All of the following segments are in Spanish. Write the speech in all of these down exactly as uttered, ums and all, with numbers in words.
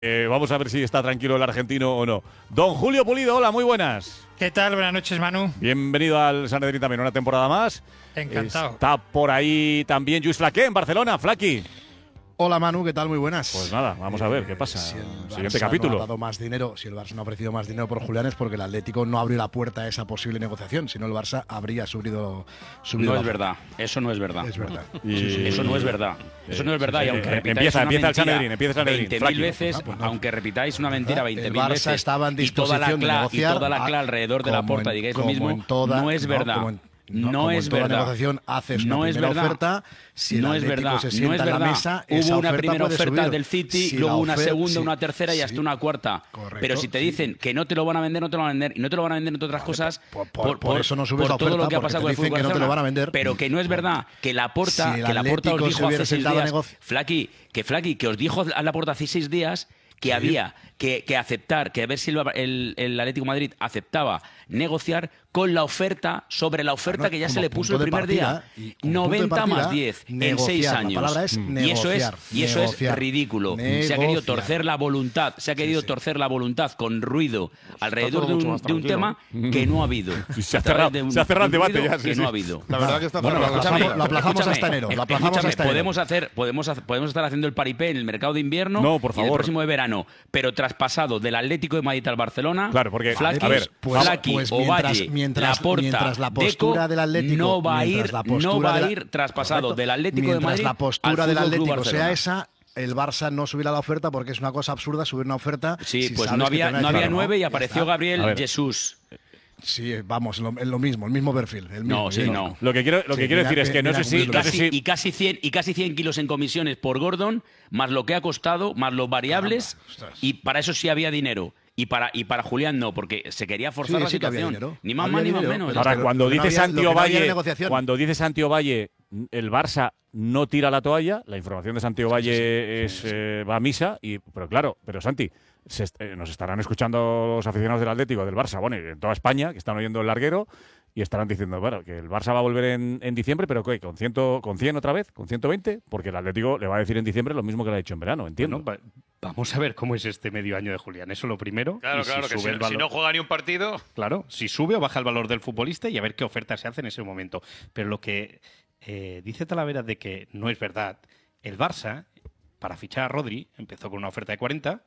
Eh, vamos a ver si está tranquilo el argentino o no. Don Julio Pulido, hola, muy buenas. ¿Qué tal? Buenas noches, Manu. Bienvenido al Sanedrín también, una temporada más. Encantado. Está por ahí también Lluís Flaqué en Barcelona. Flaqui. Hola Manu, ¿qué tal? Muy buenas. Pues nada, vamos a ver qué pasa. Si el Siguiente Barça capítulo. No ha dado más dinero, si el Barça no ha ofrecido más dinero por Julián es porque el Atlético no abrió la puerta a esa posible negociación. Si no, el Barça habría subido. subido no la es verdad, eso no es verdad. Es verdad. Y- Sí, sí, Eso sí. no es verdad. Eso no es verdad. sí, y sí. aunque Eh, repitáis empieza- una empieza el mentira Sanedrín, empieza el Sanedrín. veinte Flaqui. mil veces, Ah, pues no. aunque repitáis una mentira veinte El mil Barça veces estaba en y toda la disposición de cla- negociar y toda la a- cla alrededor de la como puerta en- digáis lo como mismo, en toda- no es no, verdad. como en- No, no, como es en toda verdad. negociación haces una no es primera verdad. oferta, si el no es Atlético verdad. se no sienta es en la verdad. mesa, esa Hubo una oferta primera puede oferta subir. del City, Si luego la una ofer- segunda, sí, una tercera y sí. hasta una cuarta. Correcto, Pero si te sí. dicen que no te lo van a vender, no te lo van a vender. Y no te lo van a vender entre otras cosas por- por- por eso no subes por la todo oferta, lo que ha porque pasado te con el dicen fútbol que no te lo Barcelona. van a vender. Pero que no es verdad que la Porta, Si el que la Porta os Atlético se dijo hubiera hace seis sentado a días, negoci- Flaqui, que Flaqui, que os dijo a la Porta hace seis días que Sí. había que, que aceptar, que a ver si el, el, el Atlético de Madrid aceptaba negociar con la oferta, sobre la oferta Claro, que ya se como le puso el punto de primer partida, día. y como punto de noventa partida, más diez en negociar. seis La años. palabra es y eso es, negociar, y eso es negociar, ridículo. Se ha querido negociar. torcer la voluntad, se ha querido sí. torcer la voluntad con ruido alrededor todo de mucho un, más de un tranquilo. tema que no ha habido. Sí, se ha A través cerrado- de un- se ha cerrado el de un debate ruido ya, sí, que sí. no ha habido. La verdad que está Bueno, cerrada. escúchame, Lo aplazamos escúchame, hasta enero, lo escúchame, aplazamos hasta enero. podemos hacer, podemos hacer- podemos estar haciendo el paripé en el mercado de invierno No, por y el favor. próximo de verano, pero traspasado del Atlético de Madrid al Barcelona, Claro, porque- Flaqui, a ver, pues- Flaqui, pues mientras- Ovalle, mientras- Laporta, mientras la postura Deco, del Atlético- no va a mientras ir, la no postura va de a la- ir traspasado Correcto. del Atlético de Mientras Madrid la postura al del Fútbol Club Atlético sea Barcelona. esa, el Barça no subirá la oferta porque es una cosa absurda subir una oferta. Sí, si pues sabes no que había, te van a no decir había que no. nueve y Ya apareció está. A Gabriel ver. Jesús. Sí, vamos, lo, lo mismo, el mismo perfil. El mismo, No, sí, el no. mismo. Lo que quiero, lo Sí, que quiero mira, decir es que no mira sé cómo si. es No lo sé Casi- si y, casi cien, y casi cien kilos en comisiones por Gordon, más lo que ha costado, más los variables, Caramba, ostras. y para eso sí había dinero. Y para, y para Julián no, porque se quería forzar Sí, la sí que había situación. dinero. Ni más Había más ni más dinero, menos. pero- Ahora, pero cuando lo que no dice había- Santi lo que no había Ovalle, negociación. cuando dice Santi Ovalle, el Barça no tira la toalla, la información de Santi Ovalle es eh, va a misa, y, pero claro, pero Santi, se est- eh, nos estarán escuchando los aficionados del Atlético, del Barça, bueno, y en toda España, que están oyendo el larguero, y estarán diciendo, bueno, que el Barça va a volver en, en diciembre, pero ¿qué? ¿Con, ciento, ¿con cien otra vez? ¿Con ciento veinte? Porque el Atlético le va a decir en diciembre lo mismo que le ha dicho en verano, entiendo. Bueno, va- vamos a ver cómo es este medio año de Julián. Eso lo primero. Claro, y si claro, que sube si, el si valor- no juega ni un partido. Claro, si sube o baja el valor del futbolista y a ver qué oferta se hace en ese momento. Pero lo que eh, dice Talavera de que no es verdad, el Barça, para fichar a Rodri, empezó con una oferta de cuarenta,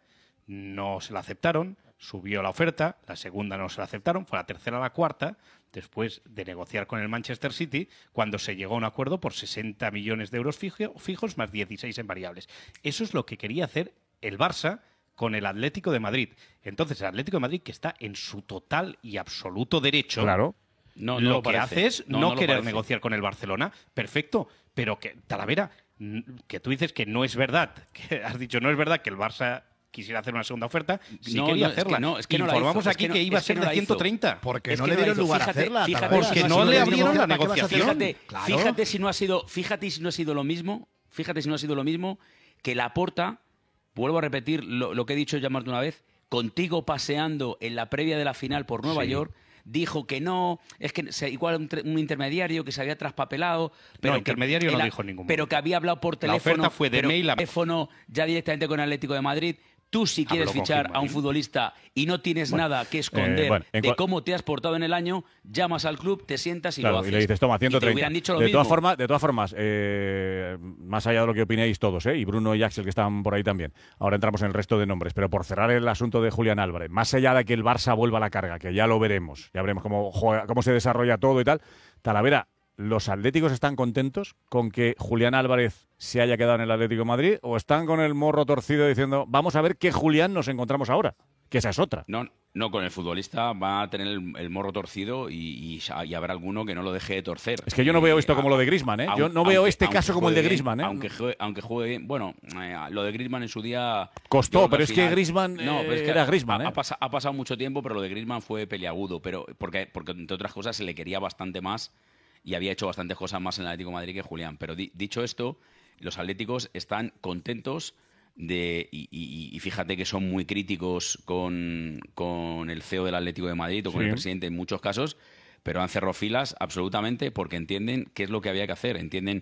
no se la aceptaron, subió la oferta, la segunda no se la aceptaron, fue la tercera a la cuarta, después de negociar con el Manchester City, cuando se llegó a un acuerdo por sesenta millones de euros fijo- fijos más dieciséis en variables. Eso es lo que quería hacer el Barça con el Atlético de Madrid. Entonces, el Atlético de Madrid, que está en su total y absoluto derecho, Claro. No, no lo, lo que parece. hace es No, no, no lo querer parece. negociar con el Barcelona. Perfecto, pero que, Talavera, mm, que tú dices que no es verdad, que has dicho no es verdad que el Barça quisiera hacer una segunda oferta, sí No, quería no, es que hacerla. no, es que no la Informamos hizo, es aquí que que, no- iba a es que ser no de la hizo. ciento treinta. Porque Es no que le la dieron hizo. lugar a Fíjate- hacerla. fíjate Talavera. Porque si no ha le sido- abrieron la ¿Para qué vas a hacer? negociación. Fíjate, Claro. fíjate si no ha sido, fíjate si no ha sido lo mismo, fíjate si no ha sido lo mismo que Laporta, vuelvo a repetir lo, lo que he dicho ya más de una vez, contigo paseando en la previa de la final por Nueva Sí. York, dijo que no, es que se- igual un, tre- un intermediario que se había traspapelado, pero No, que intermediario no él ha- dijo en ningún pero momento. que había hablado por La teléfono, oferta fue de pero mail a- teléfono ya directamente con el Atlético de Madrid. Tú si quieres Habló con fichar Gil a un Marín. futbolista y no tienes nada que esconder eh, bueno, en de cua- cómo te has portado en el año, llamas al club, te sientas y Claro, lo haces. y le dices, toma, ciento Y te treinta. hubieran dicho lo de, mismo. todas formas, de todas formas, eh, más allá de lo que opinéis todos, ¿eh? y Bruno y Axel que están por ahí también, ahora entramos en el resto de nombres, pero por cerrar el asunto de Julián Álvarez, más allá de que el Barça vuelva a la carga, que ya lo veremos, ya veremos cómo, juega, cómo se desarrolla todo y tal, Talavera, ¿los atléticos están contentos con que Julián Álvarez se haya quedado en el Atlético de Madrid o están con el morro torcido diciendo, vamos a ver qué Julián nos encontramos ahora? Que esa es otra. No, no, con el futbolista va a tener el, el morro torcido y, y, y habrá alguno que no lo deje de torcer. Es que yo no veo esto Eh, como lo de Griezmann, ¿eh? Yo aun- no veo aunque- este aunque caso como el de juegue bien, Griezmann, ¿eh? Aunque juegue, aunque juegue bien. Bueno, eh, lo de Griezmann en su día... Costó, yo creo pero al es que final- Griezmann, No, pero es que eh, era ha- Griezmann, ha, ¿eh? ha pasa- ha pasado mucho tiempo, pero lo de Griezmann fue peliagudo. Pero porque, porque, entre otras cosas, se le quería bastante más y había hecho bastantes cosas más en el Atlético de Madrid que Julián. Pero di- dicho esto, los atléticos están contentos de y, y- y fíjate que son muy críticos con, con el C E O del Atlético de Madrid o con Sí. el presidente en muchos casos, pero han cerrado filas absolutamente porque entienden qué es lo que había que hacer. Entienden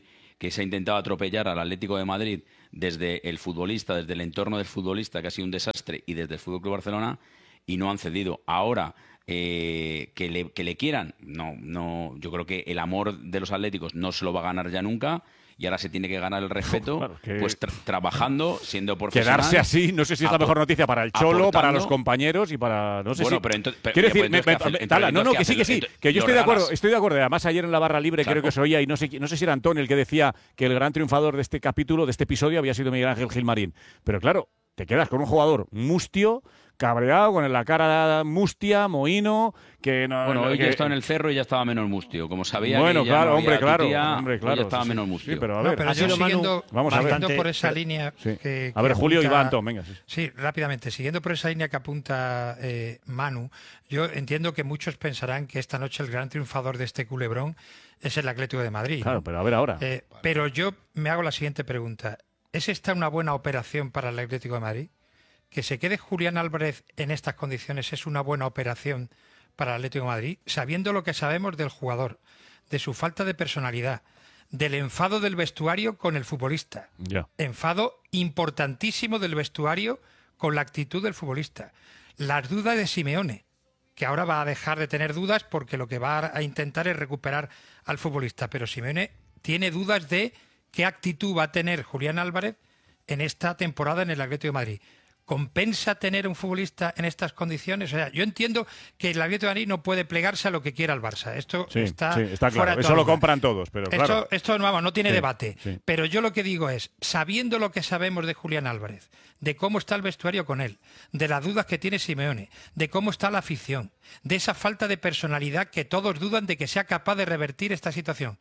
que se ha intentado atropellar al Atlético de Madrid desde el futbolista, desde el entorno del futbolista, que ha sido un desastre, y desde el F C Barcelona, y no han cedido. Ahora, eh, que, le, que le quieran, no, no, yo creo que el amor de los atléticos no se lo va a ganar ya nunca, y ahora se tiene que ganar el respeto, Claro, que- pues tra- trabajando, siendo profesional. Quedarse así, no sé si es la apo- mejor noticia para el Cholo, para aportando. los compañeros y para. No sé Bueno, si. pero ento- pero- Quiero ya, decir, pues me- entonces, ¿qué me- hace? me- Entonces, Tala, no, no, ¿qué que sí, hace? que sí. Entonces, Que yo lo estoy de acuerdo, regalas. estoy de acuerdo. Además, ayer en la barra libre Claro. creo que se oía, y no sé, qui- no sé si era Antón el que decía que el gran triunfador de este capítulo, de este episodio, había sido Miguel Ángel Gilmarín. Pero claro, te quedas con un jugador mustio, cabreado, con la cara mustia, mohino, que no. Bueno, hoy que, ya estaba en el Cerro y ya estaba menos mustio. Como sabía Bueno, que ya claro, no hombre, había claro, tutía, hombre, hoy claro. ya estaba sí, sí. menos mustio. Sí, pero a No, ver. pero ha yo sido Manu siguiendo, Vamos a ver. siguiendo bastante- por esa pero- línea Sí. que, A ver, que Julio y apunta- va Antón, venga. Sí. Sí, rápidamente. Siguiendo por esa línea que apunta eh, Manu, yo entiendo que muchos pensarán que esta noche el gran triunfador de este culebrón es el Atlético de Madrid. ¿no? Claro, pero a ver ahora. Eh, pero yo me hago la siguiente pregunta. ¿Es esta una buena operación para el Atlético de Madrid? ¿Que se quede Julián Álvarez en estas condiciones es una buena operación para el Atlético de Madrid? Sabiendo lo que sabemos del jugador, de su falta de personalidad, del enfado del vestuario con el futbolista. Ya. Enfado importantísimo del vestuario con la actitud del futbolista. Las dudas de Simeone, que ahora va a dejar de tener dudas porque lo que va a intentar es recuperar al futbolista. Pero Simeone tiene dudas de qué actitud va a tener Julián Álvarez en esta temporada en el Atlético de Madrid. ¿Compensa tener un futbolista en estas condiciones? O sea, yo entiendo que el Atlético de Madrid no puede plegarse a lo que quiera el Barça. Esto Sí, está, sí, está fuera claro. de Eso toda lo duda. compran todos, pero Esto, claro. esto no, vamos, no tiene Sí, debate. sí. Pero yo lo que digo es, sabiendo lo que sabemos de Julián Álvarez, de cómo está el vestuario con él, de las dudas que tiene Simeone, de cómo está la afición, de esa falta de personalidad que todos dudan de que sea capaz de revertir esta situación,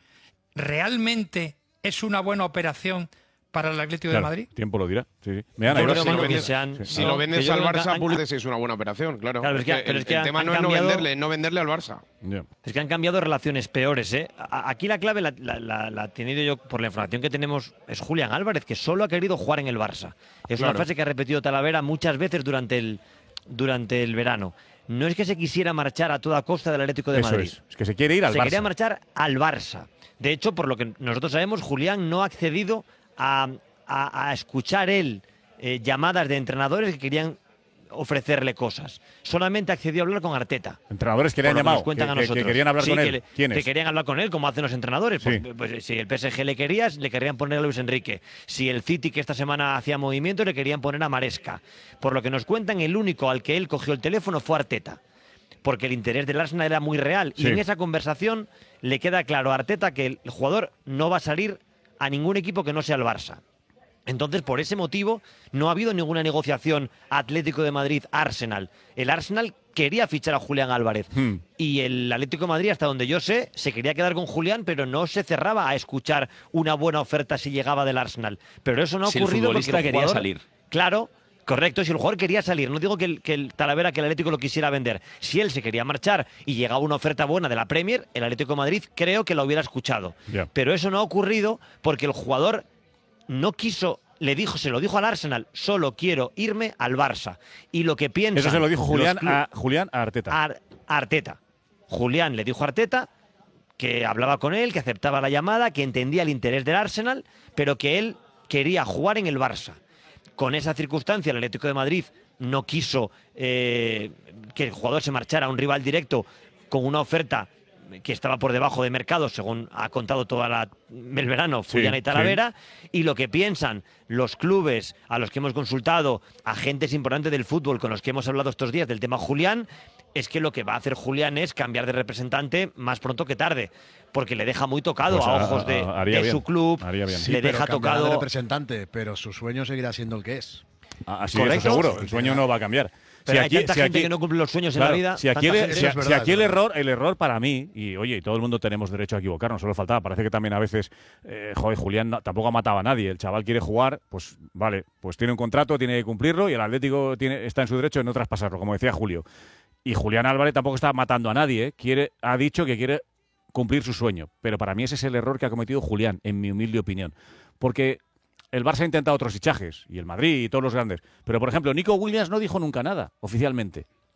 ¿realmente es una buena operación para el Atlético Claro, de Madrid? tiempo lo dirá. Sí, sí. Me dan Yo ahí creo, dos- Manu, lo que vendes- se han- Si no, lo que vendes yo al creo que Barça, han- puede ser una buena operación, claro. Claro, es que- Porque pero el, es que el han- tema han no es no cambiado- venderle, no venderle al Barça. Ya. Es que han cambiado relaciones peores, ¿eh? A- Aquí la clave la, la- la- la he tenido yo, por la información que tenemos, es Julián Álvarez, que solo ha querido jugar en el Barça. Es una Claro. frase que ha repetido Talavera muchas veces durante el, durante el verano. No es que se quisiera marchar a toda costa del Atlético de Eso Madrid. es. Es que se quiere ir al se Barça. quería marchar al Barça. De hecho, por lo que nosotros sabemos, Julián no ha accedido a, a- a escuchar él eh, llamadas de entrenadores que querían ofrecerle cosas. Solamente accedió a hablar con Arteta. Entrenadores que le Por han lo que nos llamado, cuentan que, a que- que nosotros. querían hablar Sí, con que él. le- ¿Quiénes? Que querían hablar con él, como hacen los entrenadores. Sí. Pues, pues, si el P S G le querías, le querían poner a Luis Enrique. Si el City, que esta semana hacía movimiento, le querían poner a Maresca. Por lo que nos cuentan, el único al que él cogió el teléfono fue Arteta. Porque el interés del Arsenal era muy real. Sí. Y en esa conversación le queda claro a Arteta que el jugador no va a salir a ningún equipo que no sea el Barça. Entonces, por ese motivo, no ha habido ninguna negociación Atlético de Madrid-Arsenal. El Arsenal quería fichar a Julián Álvarez. Hmm. Y el Atlético de Madrid, hasta donde yo sé, se quería quedar con Julián, pero no se cerraba a escuchar una buena oferta si llegaba del Arsenal. Pero eso no ha Si el ocurrido porque futbolista el quería jugador- salir. Claro, correcto, si el jugador quería salir, no digo que el, que el Talavera, que el Atlético lo quisiera vender. Si él se quería marchar y llegaba una oferta buena de la Premier, el Atlético de Madrid creo que lo hubiera escuchado. Ya. Pero eso no ha ocurrido porque el jugador no quiso, le dijo, se lo dijo al Arsenal, solo quiero irme al Barça. Y lo que piensa. Eso se lo dijo Julián a, Julián a Arteta. Ar- a Arteta. Julián le dijo a Arteta que hablaba con él, que aceptaba la llamada, que entendía el interés del Arsenal, pero que él quería jugar en el Barça. Con esa circunstancia, el Atlético de Madrid no quiso eh, que el jugador se marchara a un rival directo con una oferta que estaba por debajo de mercado, según ha contado toda la, el verano Fullana Sí, y Talavera, y lo que piensan los clubes a los que hemos consultado, agentes importantes del fútbol con los que hemos hablado estos días del tema Julián, es que lo que va a hacer Julián es cambiar de representante más pronto que tarde, porque le deja muy tocado Pues a a- ojos de, a- haría de bien, su club, haría bien. Sí, le pero deja cambiará de tocado... representante, pero su sueño seguirá siendo el que es. Ah, Así ¿Correcto? eso seguro. El sueño no va a cambiar. Pero Si hay aquí- tanta si gente aquí- que no cumple los sueños Claro, en la vida. Si aquí, tanta el, gente- si- es si verdad, aquí es el verdad. error, el error para mí, y oye, y todo el mundo tenemos derecho a equivocarnos, solo faltaba. Parece que también a veces, eh, joder, Julián no- tampoco ha matado a nadie. El chaval quiere jugar, pues vale, pues tiene un contrato, tiene que cumplirlo y el Atlético tiene, está en su derecho de no traspasarlo, como decía Julio. Y Julián Álvarez tampoco está matando a nadie, ¿eh? quiere, ha dicho que quiere cumplir su sueño. Pero para mí ese es el error que ha cometido Julián, en mi humilde opinión. Porque el Barça ha intentado otros fichajes, y el Madrid y todos los grandes. Pero, por ejemplo, Nico Williams no dijo nunca nada, oficialmente.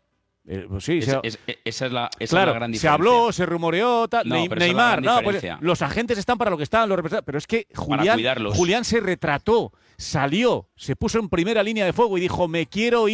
Eh, pues sí, Es- se, es- esa es la, esa claro, es la gran se diferencia. habló, se rumoreó, tal, No, Ney- pero esa es la Neymar, gran no, pues, diferencia. los agentes están para lo que están, los representantes, pero es que Para Julián, cuidarlos. Julián se retrató, salió, se puso en primera línea de fuego y dijo, me quiero ir.